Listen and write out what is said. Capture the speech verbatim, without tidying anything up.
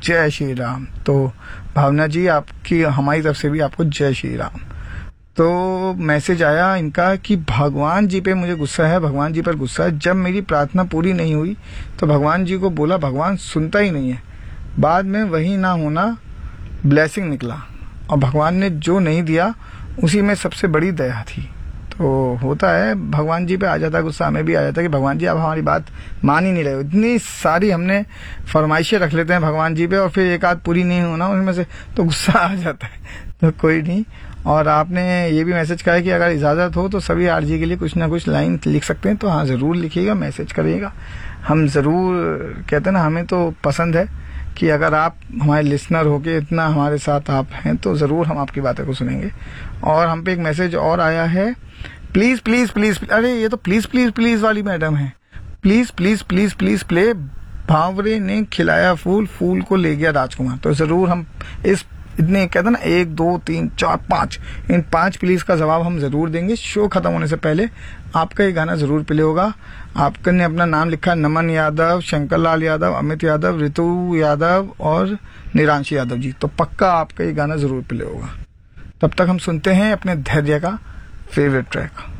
जय श्री राम। तो भावना जी, आपकी हमारी तरफ से भी आपको जय श्री राम। तो मैसेज आया इनका कि भगवान जी पे मुझे गुस्सा है, भगवान जी पर गुस्सा है। जब मेरी प्रार्थना पूरी नहीं हुई तो भगवान जी को बोला, भगवान सुनता ही नहीं है। बाद में वही ना होना ब्लेसिंग निकला और भगवान ने जो नहीं दिया उसी में सबसे बड़ी दया थी। तो होता है, भगवान जी पे आ जाता है गुस्सा, हमें भी आ जाता है कि भगवान जी आप हमारी बात मान ही नहीं रहे हो। इतनी सारी हमने फरमाइशें रख लेते हैं भगवान जी पे और फिर एक आध पूरी नहीं होना उनमें से, तो गुस्सा आ जाता है। तो कोई नहीं। और आपने ये भी मैसेज कहा है कि अगर इजाज़त हो तो सभी आरजी के लिए कुछ ना कुछ लाइन लिख सकते हैं। तो हाँ, ज़रूर लिखिएगा, मैसेज करिएगा। हम ज़रूर, कहते हैं ना, हमें तो पसंद है कि अगर आप हमारे लिसनर होके इतना हमारे साथ आप हैं तो ज़रूर हम आपकी बातें को सुनेंगे। और हम पे एक मैसेज और आया है, प्लीज़ प्लीज़ प्लीज़, अरे ये तो प्लीज़ प्लीज़ प्लीज़ वाली मैडम है। Please please please please play, भांवरे ने खिलाया फूल, फूल को ले गया राजकुमार। तो ज़रूर हम इस इतने, कहते हैं ना, एक दो तीन चार पाँच, इन पांच प्लीज़ का जवाब हम ज़रूर देंगे। शो ख़त्म होने से पहले आपका ये गाना ज़रूर प्ले होगा। आपने अपना नाम लिखा, नमन यादव, शंकर लाल यादव, अमित यादव, ऋतु यादव और निरांशी यादव जी। तो पक्का आपका ये गाना ज़रूर प्ले होगा। तब तक हम सुनते हैं अपने धैर्य का फेवरेट ट्रैक।